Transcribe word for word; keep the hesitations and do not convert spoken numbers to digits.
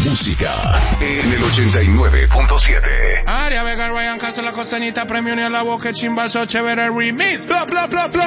música en el ochenta y nueve punto siete. Aria Vega, Ryan Castro, la costeñita, premio ni a la boca, chimbazo, chévere remix, bla, bla, bla, bla.